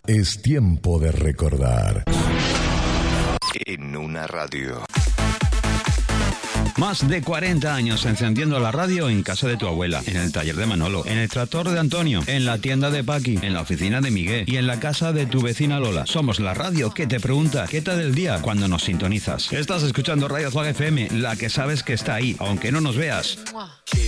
Es tiempo de recordar. En una radio. Más de 40 años encendiendo la radio en casa de tu abuela, en el taller de Manolo, en el tractor de Antonio, en la tienda de Paqui, en la oficina de Miguel y en la casa de tu vecina Lola. Somos la radio que te pregunta qué tal el día cuando nos sintonizas. Estás escuchando Radio Zag FM, la que sabes que está ahí, aunque no nos veas.